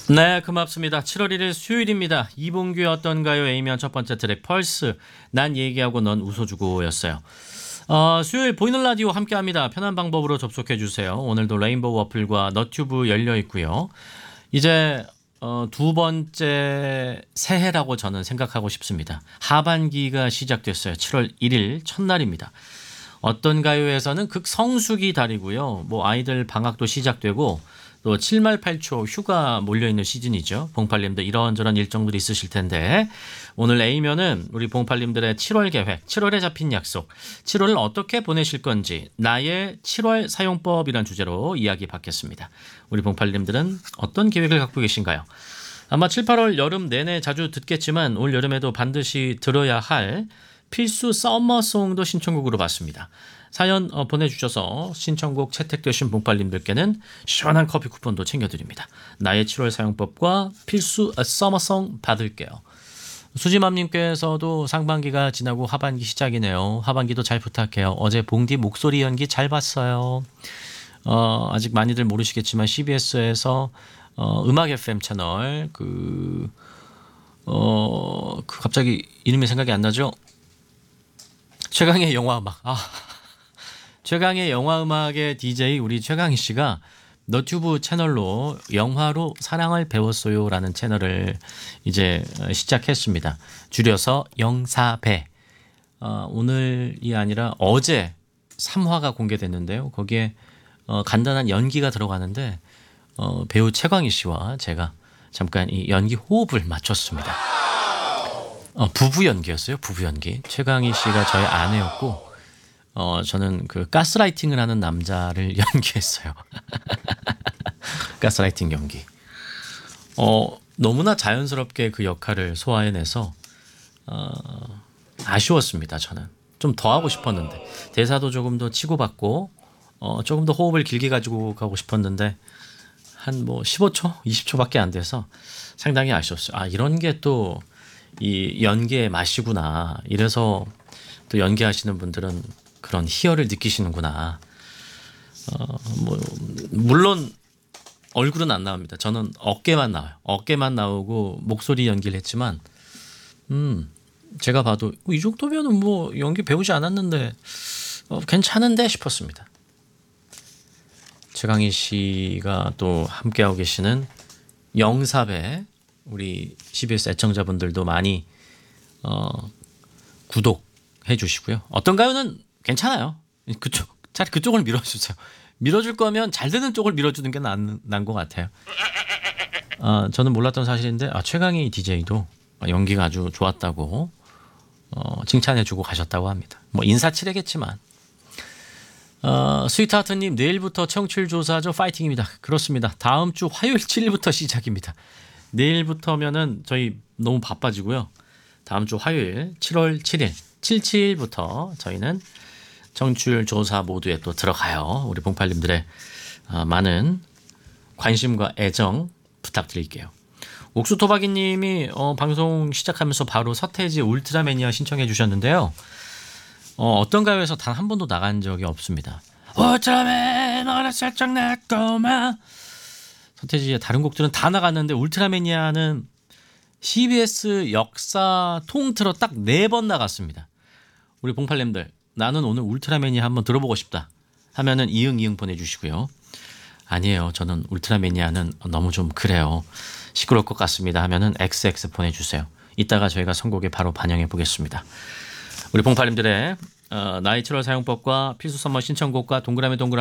네, 고맙습니다. 7월 1일 수요일입니다. 이봉규의 어떤가요? A면 첫 번째 트랙 펄스. 난 얘기하고 넌 웃어주고였어요. 수요일 보이는 라디오 함께합니다. 편한 방법으로 접속해 주세요. 오늘도 레인보우 어플과 너튜브 열려 있고요. 이제 두 번째 새해라고 저는 생각하고 싶습니다. 하반기가 시작됐어요. 7월 1일 첫날입니다. 어떤가요에서는 극성수기 달이고요. 뭐 아이들 방학도 시작되고 또 7말 8초 휴가 몰려있는 시즌이죠. 봉팔님들 이런저런 일정들이 있으실 텐데 오늘 A면은 우리 봉팔님들의 7월 계획, 7월에 잡힌 약속, 7월을 어떻게 보내실 건지 나의 7월 사용법이란 주제로 이야기 받겠습니다. 우리 봉팔님들은 어떤 계획을 갖고 계신가요? 아마 7, 8월 여름 내내 자주 듣겠지만 올 여름에도 반드시 들어야 할 필수 썸머송도 신청곡으로 봤습니다. 사연 보내주셔서 신청곡 채택되신 봉팔님들께는 시원한 커피 쿠폰도 챙겨드립니다. 나의 7월 사용법과 필수 서머송 받을게요. 수지맘님께서도 상반기가 지나고 하반기 시작이네요. 하반기도 잘 부탁해요. 어제 봉디 목소리 연기 잘 봤어요. 아직 많이들 모르시겠지만 CBS에서 음악 FM 채널 갑자기 이름이 생각이 안 나죠? 최강의 영화 음악. 최강의 영화 음악의 DJ 우리 최강희 씨가 너튜브 채널로 영화로 사랑을 배웠어요라는 채널을 이제 시작했습니다. 줄여서 영사배. 오늘이 아니라 어제 3화가 공개됐는데요. 거기에 간단한 연기가 들어가는데 배우 최강희 씨와 제가 잠깐 이 연기 호흡을 맞췄습니다. 부부 연기였어요. 부부 연기. 최강희 씨가 저의 아내였고 저는 그 가스라이팅을 하는 남자를 연기했어요. 가스라이팅 연기. 너무나 자연스럽게 그 역할을 소화해내서 아쉬웠습니다. 저는 좀 더 하고 싶었는데 대사도 조금 더 치고받고 조금 더 호흡을 길게 가지고 가고 싶었는데 한 뭐 15초, 20초밖에 안 돼서 상당히 아쉬웠어요. 이런 게 또 이 연기의 맛이구나. 이래서 또 연기하시는 분들은 그런 희열을 느끼시는구나. 물론 얼굴은 안 나옵니다. 저는 어깨만 나와요. 어깨만 나오고 목소리 연기를 했지만 제가 봐도 이 정도면은 뭐 연기 배우지 않았는데 괜찮은데 싶었습니다. 최강희 씨가 또 함께하고 계시는 영사배 우리 CBS 애청자분들도 많이 구독해 주시고요. 어떤가요는 괜찮아요. 차라리 그쪽을 밀어주세요. 밀어줄 거면 잘 되는 쪽을 밀어주는 게 나은 것 같아요. 저는 몰랐던 사실인데 최강희 DJ도 연기가 아주 좋았다고 칭찬해주고 가셨다고 합니다. 뭐 인사치레겠지만 스위트하트님 내일부터 청취율 조사죠. 파이팅입니다. 그렇습니다. 다음 주 화요일 7일부터 시작입니다. 내일부터면은 저희 너무 바빠지고요. 다음 주 화요일 7월 7일 77부터 저희는 청취율 조사 모드에 또 들어가요. 우리 봉팔님들의 많은 관심과 애정 부탁드릴게요. 옥수토박이님이 방송 시작하면서 바로 서태지의 울트라매니아 신청해 주셨는데요. 어떤가요에서 단 한 번도 나간 적이 없습니다. 울트라맨 너를 살짝 냈고만 서태지의 다른 곡들은 다 나갔는데 울트라매니아는 CBS 역사 통틀어 딱 4번 나갔습니다. 우리 봉팔님들 나는 오늘 울트라매니아 한번 들어보고 싶다 하면은 이응 보내주시고요. 아니에요. 저는 울트라매니아는 너무 좀 그래요. 시끄러울 것 같습니다 하면은 XX 보내주세요. 이따가 저희가 선곡에 바로 반영해 보겠습니다. 우리 봉팔님들의 나의 7월 사용법과 필수 선물 신청곡과 동그라미